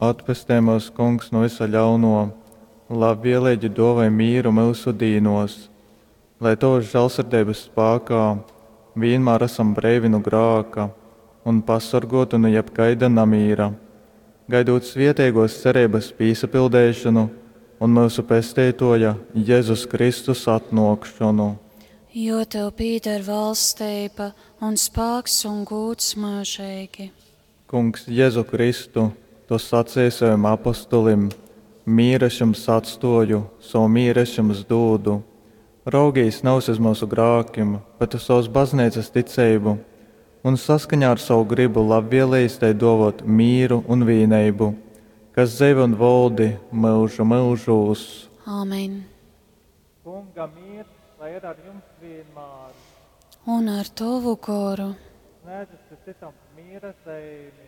atpestē mūs, Kungs, no visa ļauno, labvēlīgi dāvā mīru mūsu dīnos, lai Tavas žēlsirdības spēkā vienmēr esam brīvi no grēka un pasargāti no jebkaida nemīra, gaidot svētīgos cerības piesapildīšanu un mūsu pestītoja Jēzus Kristus atnākšanu. Jo Tev pieder valstība un spēks un gods mūžīgi. Kungs, Jēzu Kristu, Tu sacīji saviem apostolim: mīres jums atstāju, savu mīres jums dodu. Raugīs nav uz mūsu grēkiem, bet uz savas baznīcas ticību, un saskaņā ar savu gribu labvēlīs tai dāvāt mīru un vienību, kas dzīvo un valdi mūžu mūžos. Āmen. Kunga mīrs, lai ir ar jums vienmēr. Un ar Tavu garu. Nēdz, ka citam mīra zeimi.